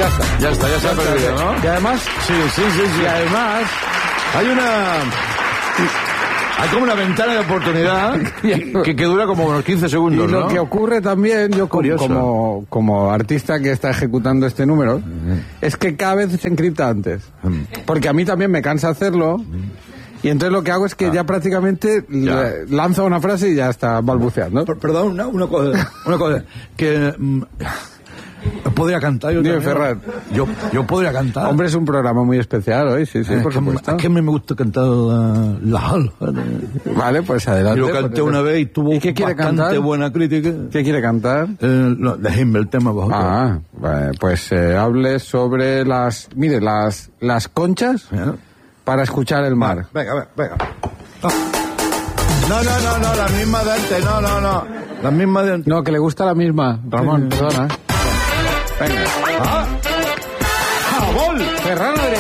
Ya está, ya se ha perdido, ¿no? Y además... Sí. Y además... Hay como una ventana de oportunidad que dura como unos 15 segundos, Y lo ¿no? que ocurre también, yo como artista que está ejecutando este número, es que cada vez se encripta antes. Porque a mí también me cansa hacerlo. Y entonces lo que hago es que ya prácticamente lanzo una frase y ya está balbuceando. Perdón, una cosa. Que... podría cantar yo Dime, también. Ferran. Yo podría cantar. Hombre, es un programa muy especial hoy, sí, por supuesto. Es que me gusta cantar la alfa. Vale, pues adelante. Yo lo canté una vez y tuvo ¿Y qué quiere bastante cantar? buena crítica. ¿Qué quiere cantar? De Himmel, el tema vosotros. Vale, pues hable sobre las conchas para escuchar el mar. Venga. No, la misma de antes, no. La misma de antes. No, que le gusta la misma, Ramón, perdona. Venga. Ferran Adrià.